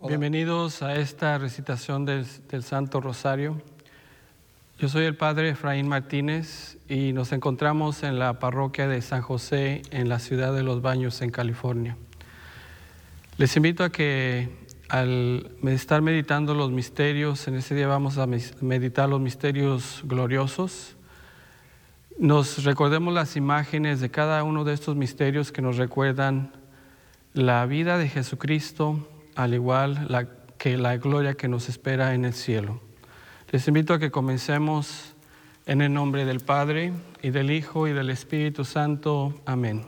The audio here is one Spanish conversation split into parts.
Bienvenidos a esta recitación del Santo Rosario. Yo soy el Padre Efraín Martínez y nos encontramos en la parroquia de San José en la ciudad de Los Baños, en California. Les invito a que al estar meditando los misterios, en este día vamos a meditar los misterios gloriosos, nos recordemos las imágenes de cada uno de estos misterios que nos recuerdan la vida de Jesucristo, al igual que la gloria que nos espera en el cielo. Les invito a que comencemos en el nombre del Padre, y del Hijo, y del Espíritu Santo. Amén.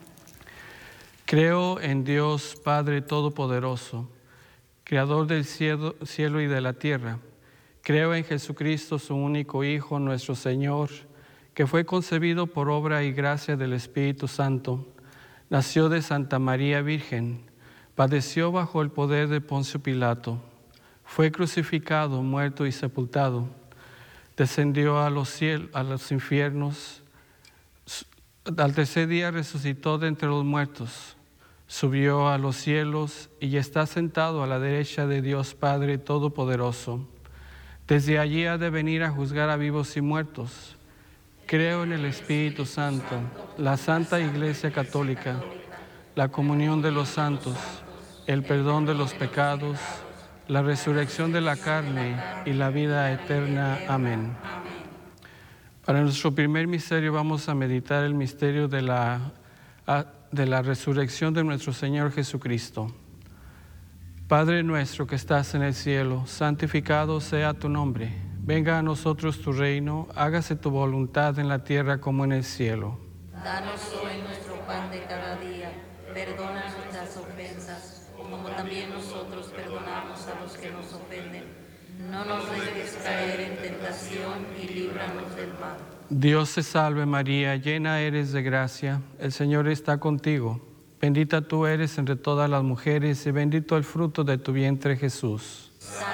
Creo en Dios Padre Todopoderoso, Creador del cielo y de la tierra. Creo en Jesucristo, su único Hijo, nuestro Señor, que fue concebido por obra y gracia del Espíritu Santo. Nació de Santa María Virgen, padeció bajo el poder de Poncio Pilato, fue crucificado, muerto y sepultado, descendió a los infiernos, al tercer día resucitó de entre los muertos, subió a los cielos y está sentado a la derecha de Dios Padre Todopoderoso. Desde allí ha de venir a juzgar a vivos y muertos. Creo en el Espíritu Santo, la Santa Iglesia Católica, la comunión de los santos, el perdón de los pecados, la resurrección de la carne y la vida eterna. Amén. Para nuestro primer misterio vamos a meditar el misterio de la resurrección de nuestro Señor Jesucristo. Padre nuestro que estás en el cielo, santificado sea tu nombre. Venga a nosotros tu reino, hágase tu voluntad en la tierra como en el cielo. Danos hoy nuestro pan de cada día, perdona nuestras ofensas, como también nosotros perdonamos a los que nos ofenden. No nos dejes caer en tentación y líbranos del mal. Dios te salve María, llena eres de gracia, el Señor está contigo. Bendita tú eres entre todas las mujeres y bendito el fruto de tu vientre Jesús. Santa